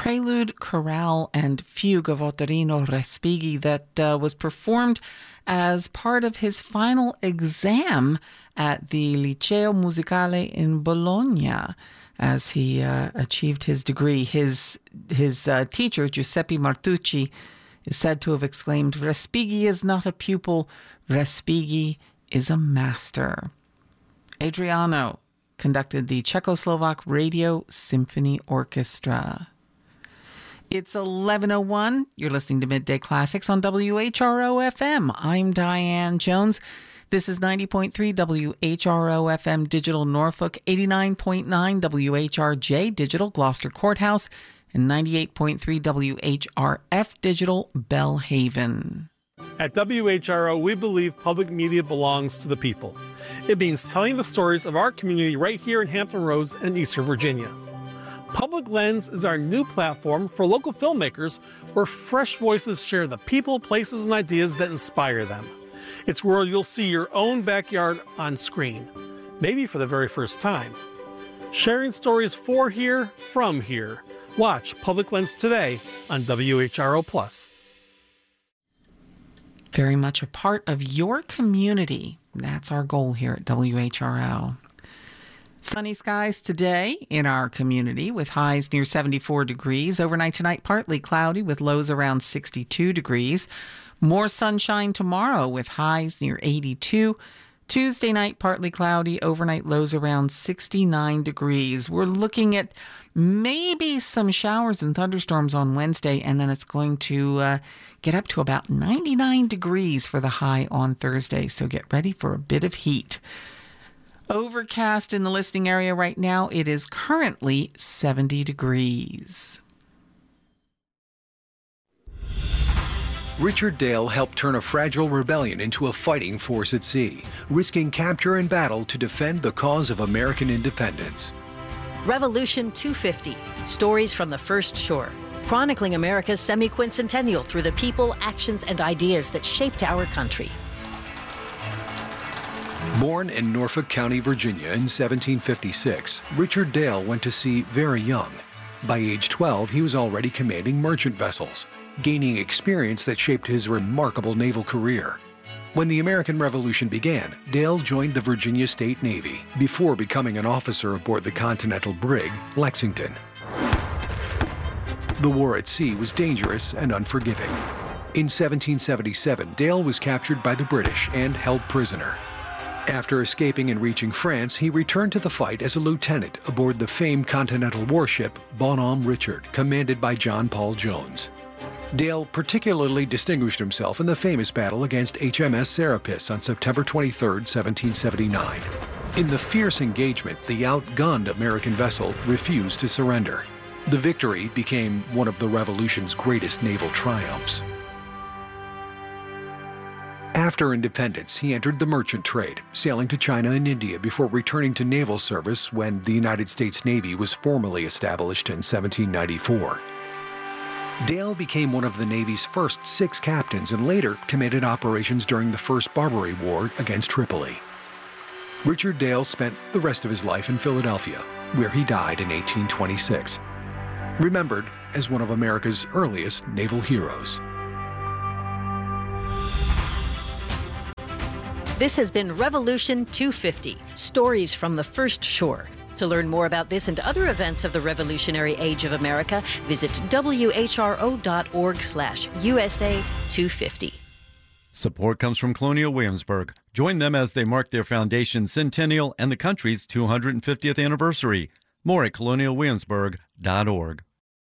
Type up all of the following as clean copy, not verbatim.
prelude, chorale, and fugue of Ottorino Respighi that was performed as part of his final exam at the Liceo Musicale in Bologna as he achieved his degree. His teacher, Giuseppe Martucci, is said to have exclaimed, "Respighi is not a pupil, Respighi is a master." Adriano conducted the Czechoslovak Radio Symphony Orchestra. It's 11:01. You're listening to Midday Classics on WHRO FM. I'm Diane Jones. This is 90.3 WHRO FM Digital Norfolk, 89.9 WHRJ Digital Gloucester Courthouse, and 98.3 WHRF Digital Bellhaven. At WHRO, we believe public media belongs to the people. It means telling the stories of our community right here in Hampton Roads and Eastern Virginia. Public Lens is our new platform for local filmmakers where fresh voices share the people, places, and ideas that inspire them. It's where you'll see your own backyard on screen, maybe for the very first time. Sharing stories for here, from here. Watch Public Lens today on WHRO+. Very much a part of your community. That's our goal here at WHRO. Sunny skies today in our community with highs near 74 degrees. Overnight tonight, partly cloudy with lows around 62 degrees. More sunshine tomorrow with highs near 82. Tuesday night, partly cloudy. Overnight lows around 69 degrees. We're looking at maybe some showers and thunderstorms on Wednesday, and then it's going to get up to about 99 degrees for the high on Thursday. So get ready for a bit of heat. Overcast in the listening area right now. It is currently 70 degrees. Richard Dale helped turn a fragile rebellion into a fighting force at sea, risking capture and battle to defend the cause of American independence. Revolution 250, Stories from the First Shore, chronicling America's semi-quincentennial through the people, actions, and ideas that shaped our country. Born in Norfolk County, Virginia in 1756, Richard Dale went to sea very young. By age 12, he was already commanding merchant vessels, gaining experience that shaped his remarkable naval career. When the American Revolution began, Dale joined the Virginia State Navy before becoming an officer aboard the Continental brig, Lexington. The war at sea was dangerous and unforgiving. In 1777, Dale was captured by the British and held prisoner. After escaping and reaching France, he returned to the fight as a lieutenant aboard the famed Continental warship Bonhomme Richard, commanded by John Paul Jones. Dale particularly distinguished himself in the famous battle against HMS Serapis on September 23, 1779. In the fierce engagement, the outgunned American vessel refused to surrender. The victory became one of the Revolution's greatest naval triumphs. After independence, he entered the merchant trade, sailing to China and India before returning to naval service when the United States Navy was formally established in 1794. Dale became one of the Navy's first 6 captains and later commanded operations during the First Barbary War against Tripoli. Richard Dale spent the rest of his life in Philadelphia, where he died in 1826, remembered as one of America's earliest naval heroes. This has been Revolution 250, Stories from the First Shore. To learn more about this and other events of the revolutionary age of America, visit whro.org/USA250. Support comes from Colonial Williamsburg. Join them as they mark their foundation's centennial and the country's 250th anniversary. More at colonialwilliamsburg.org.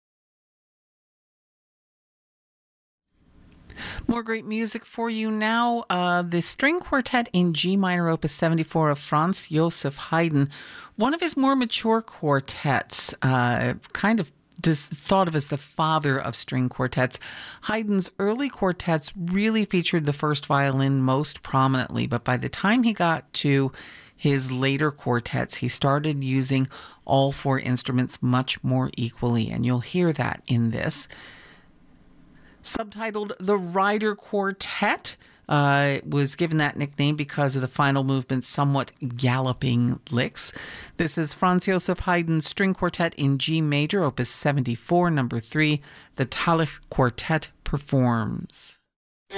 More great music for you now. The string quartet in G minor, opus 74 of Franz Joseph Haydn, one of his more mature quartets, kind of thought of as the father of string quartets. Haydn's early quartets really featured the first violin most prominently, but by the time he got to his later quartets, he started using all 4 instruments much more equally, and you'll hear that in this. Subtitled The Rider Quartet, It was given that nickname because of the final movement's somewhat galloping licks. This is Franz Joseph Haydn's String Quartet in G major, opus 74, number 3. The Talich Quartet performs.